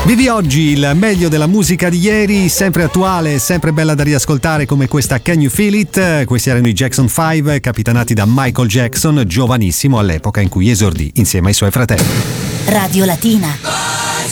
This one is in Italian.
Vivi oggi il meglio della musica di ieri, sempre attuale, sempre bella da riascoltare come questa Can You Feel It? Questi erano i Jackson 5, capitanati da Michael Jackson, giovanissimo all'epoca in cui esordì insieme ai suoi fratelli. Radio Latina.